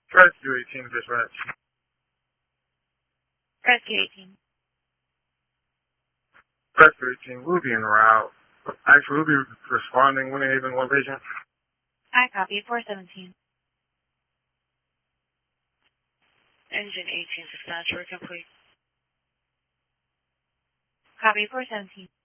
Rescue 18 dispatch. Rescue 18. Rescue 18 will be en route. Actually, we'll be responding when they even one patient. I copy 417. Engine 18 dispatch, we're complete. Copy 417.